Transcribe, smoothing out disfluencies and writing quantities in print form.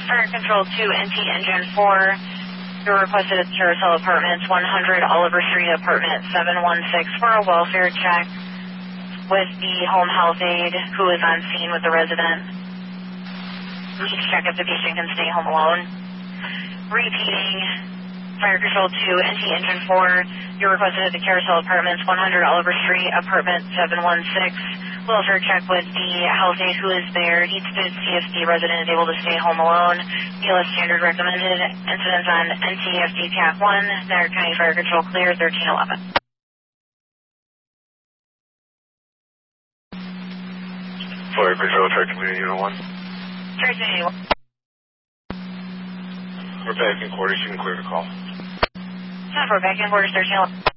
Fire Control 2, NT Engine 4. You're requested at Carousel Apartments, 100 Oliver Street, Apartment 716 for a welfare check with the home health aide who is on scene with the resident. Please check if the patient can stay home alone. Repeating, Fire Control 2, NT Engine 4. You're requested at the Carousel Apartments, 100 Oliver Street, Apartment 716. Welfare check with the health aide who is there. Needs to see if the resident is able to stay home alone. BLS standard recommended. Incidents on NTFD TAC 1. Niagara County Fire Control clear, 1311. Fire Control, Tri Community Unit 1. Tri Community 1. We're back in quarters. You can clear the call. We're back in quarters, 1311.